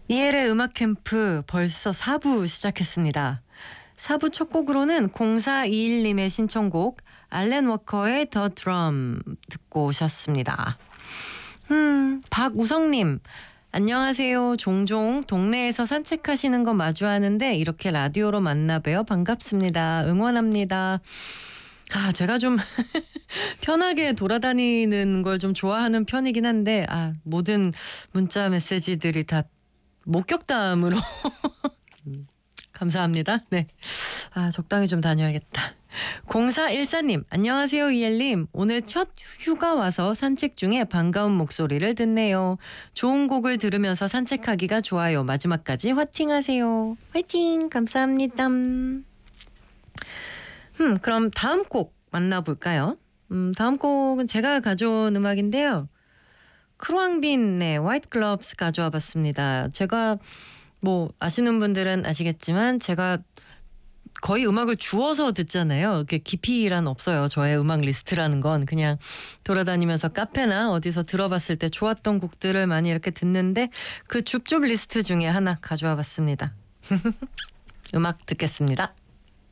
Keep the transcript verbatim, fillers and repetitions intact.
이엘의 음악 캠프 벌써 사 부 시작했습니다. 사 부 첫 곡으로는 공사이일님의 신청곡 알렌 워커의 더 드럼 듣고 오셨습니다. 음, 박우성님 안녕하세요. 종종 동네에서 산책하시는 거 마주하는데 이렇게 라디오로 만나뵈어 반갑습니다. 응원합니다. 아, 제가 좀 편하게 돌아다니는 걸 좀 좋아하는 편이긴 한데 아, 모든 문자 메시지들이 다 목격담으로 감사합니다. 네, 아 적당히 좀 다녀야겠다. 공사일사님 안녕하세요 이엘님. 오늘 첫 휴가 와서 산책 중에 반가운 목소리를 듣네요. 좋은 곡을 들으면서 산책하기가 좋아요. 마지막까지 화이팅하세요. 화이팅. 감사합니다. 음, 그럼 다음 곡 만나볼까요? 음, 다음 곡은 제가 가져온 음악인데요. 크루앙빈의 화이트 글러브스 가져와 봤습니다. 제가 뭐 아시는 분들은 아시겠지만 제가 거의 음악을 주워서 듣잖아요. 이렇게 깊이란 없어요. 저의 음악 리스트라는 건 그냥 돌아다니면서 카페나 어디서 들어봤을 때 좋았던 곡들을 많이 이렇게 듣는데 그 줍줍 리스트 중에 하나 가져와 봤습니다. 음악 듣겠습니다.